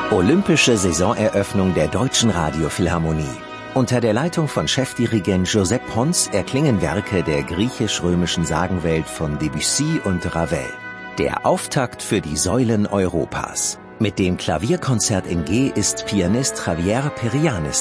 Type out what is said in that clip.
Olympische Saisoneröffnung der Deutschen Radiophilharmonie. Unter der Leitung von Chefdirigent Joseph Pons erklingen Werke der griechisch-römischen Sagenwelt von Debussy und Ravel. Der Auftakt für die Säulen Europas. Mit dem Klavierkonzert in G ist Pianist Javier Perianis